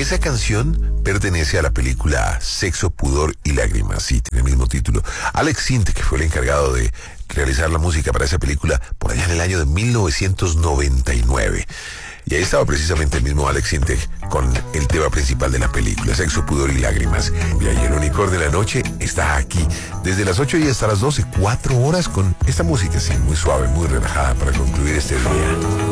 Esa canción pertenece a la película Sexo, Pudor y Lágrimas, sí, tiene el mismo título. Alex Sintek, que fue el encargado de realizar la música para esa película por allá en el año de 1999. Y ahí estaba precisamente el mismo Alex Sintek con el tema principal de la película, Sexo, Pudor y Lágrimas. Y ahí el Unicornio de la Noche está aquí, desde las 8 y hasta las 12, 4 horas con esta música así, muy suave, muy relajada para concluir este día.